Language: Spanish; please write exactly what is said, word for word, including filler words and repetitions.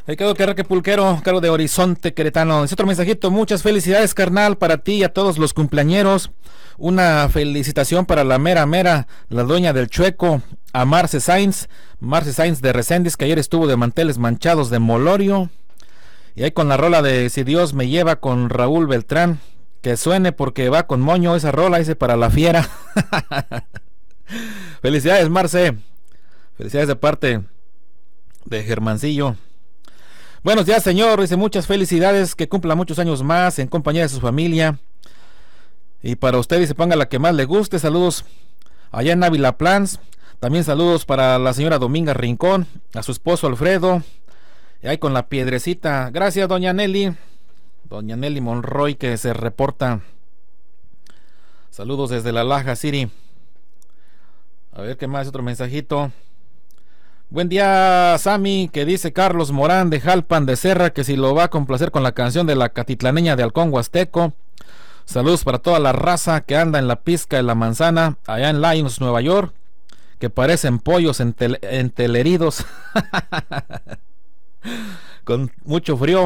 Ricardo Carraque Pulquero, cargo de Horizonte Queretano. Es otro mensajito. Muchas felicidades, carnal, para ti y a todos los cumpleañeros. Una felicitación para la mera mera, la dueña del chueco, a Marce Sainz. Marce Sainz de Reséndiz, que ayer estuvo de manteles manchados de molorio. Y ahí con la rola de Si Dios me lleva con Raúl Beltrán. Que suene porque va con moño esa rola, dice, para la fiera. Felicidades, Marce. Felicidades de parte de Germancillo. Buenos días, señor. Dice, muchas felicidades, que cumpla muchos años más en compañía de su familia. Y para usted, dice, ponga la que más le guste. Saludos allá en Ávila Plans. También saludos para la señora Dominga Rincón, a su esposo Alfredo. Y ahí con la piedrecita. Gracias, doña Nelly. Doña Nelly Monroy, que se reporta. Saludos desde la Laja City. A ver qué más, otro mensajito. Buen día, Sammy, que dice Carlos Morán de Jalpan de Serra, que si lo va a complacer con la canción de la Catitlaneña de Halcón Huasteco. Saludos para toda la raza que anda en la pizca de la manzana, allá en Lyons, Nueva York, que parecen pollos entel enteleridos, con mucho frío.